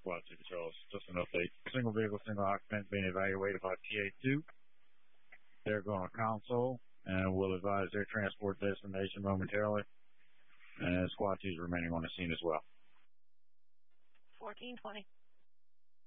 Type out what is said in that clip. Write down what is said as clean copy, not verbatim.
Squad 2 patrols. Just an update. Single vehicle, single occupant being evaluated by TA2. They're going to console, and we'll advise their transport destination momentarily. And Squad 2 is remaining on the scene as well. 1420.